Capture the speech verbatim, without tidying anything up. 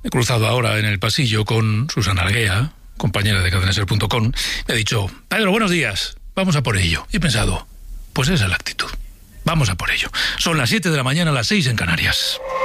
he cruzado ahora en el pasillo con Susana Arguea, compañera de cadena ser punto com. Me ha dicho: Pedro, buenos días, vamos a por ello. Y he pensado, pues esa es la actitud. Vamos a por ello. Son las siete de la mañana, las seis en Canarias.